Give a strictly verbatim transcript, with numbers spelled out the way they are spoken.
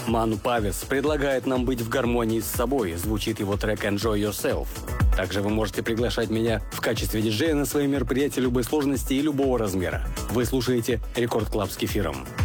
Ману Павес предлагает нам быть в гармонии с собой, звучит его трек «Enjoy Yourself». Также вы можете приглашать меня в качестве диджея на свои мероприятия любой сложности и любого размера. Вы слушаете Рекорд Клаб с Кефиром.